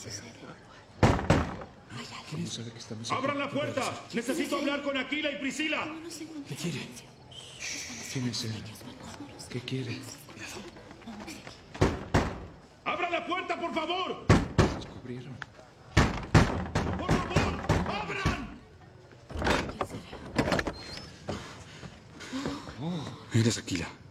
¿Cómo sabe que estamos aquí? ¡Abran la puerta! ¡Necesito hablar con Aquila y Priscila! ¿Qué quiere? ¿Quién es él? ¿Qué quiere? ¡Abran la puerta, por favor! ¿Nos descubrieron? ¡Por favor! ¡Abran! Oh, Eres Aquila.